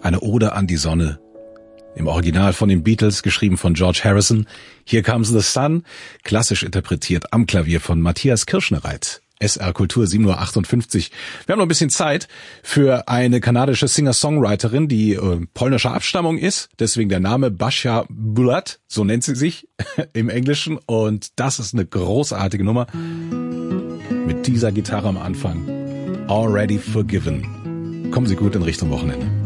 Eine Ode an die Sonne. Im Original von den Beatles, geschrieben von George Harrison. Here Comes the Sun, klassisch interpretiert am Klavier von Matthias Kirschnereit. SR Kultur 7:58 Uhr. Wir haben noch ein bisschen Zeit für eine kanadische Singer-Songwriterin, die polnischer Abstammung ist. Deswegen der Name Basia Bulat, so nennt sie sich im Englischen. Und das ist eine großartige Nummer. Mit dieser Gitarre am Anfang. Already Forgiven. Kommen Sie gut in Richtung Wochenende.